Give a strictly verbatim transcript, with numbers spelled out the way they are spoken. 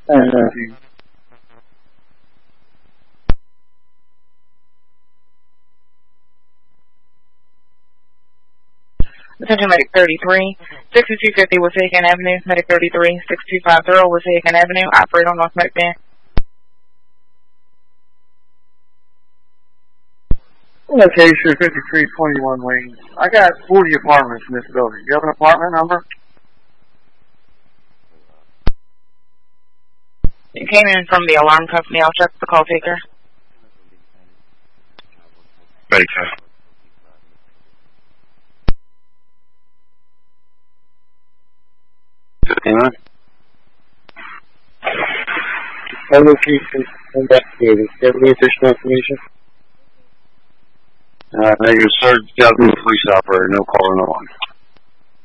Uh, Attention Medic thirty-three, sixty-two fifty Wasagan Avenue, Medic thirty-three, six two five zero Wasagan Avenue, operate on North Medic Van. Okay, sure, fifty-three twenty-one Wayne. I got forty apartments in this building. Do you have an apartment number? It came in from the alarm company. I'll check the call taker. Baker. fifty-nine. Location investigated. Do you have any additional information? Uh, negative, sir. Got to be a police operator. No caller, no one.